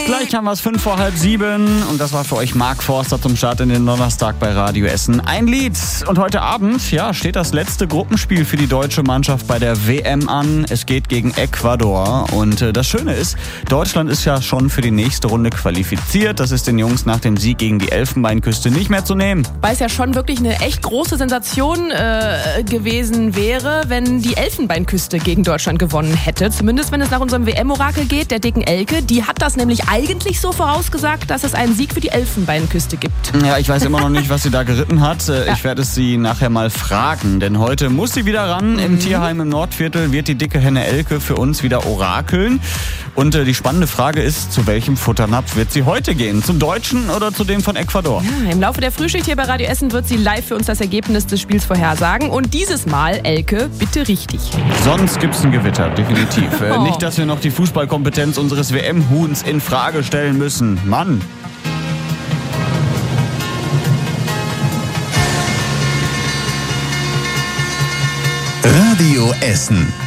Gleich haben wir es 6:05 und das war für euch Mark Forster zum Start in den Donnerstag bei Radio Essen. Ein Lied. Und heute Abend, steht das letzte Gruppenspiel für die deutsche Mannschaft bei der WM an. Es geht gegen Ecuador. Und das Schöne ist, Deutschland ist ja schon für die nächste Runde qualifiziert. Das ist den Jungs nach dem Sieg gegen die Elfenbeinküste nicht mehr zu nehmen. Weil es ja schon wirklich eine echt große Sensation gewesen wäre, wenn die Elfenbeinküste gegen Deutschland gewonnen hätte. Zumindest wenn es nach unserem WM-Orakel geht, der dicken Elke. Die hat das nämlich eigentlich so vorausgesagt, dass es einen Sieg für die Elfenbeinküste gibt. Ja, ich weiß immer noch nicht, was sie da geritten hat. Ich werde es sie nachher mal fragen, denn heute muss sie wieder ran. Im Tierheim im Nordviertel wird die dicke Henne Elke für uns wieder orakeln. Und die spannende Frage ist, zu welchem Futternapf wird sie heute gehen? Zum deutschen oder zu dem von Ecuador? Ja, im Laufe der Frühschicht hier bei Radio Essen wird sie live für uns das Ergebnis des Spiels vorhersagen. Und dieses Mal, Elke, bitte richtig. Sonst gibt's ein Gewitter, definitiv. Nicht, dass wir noch die Fußballkompetenz unseres WM-Huhns in Frage stellen müssen. Mann! Radio Essen.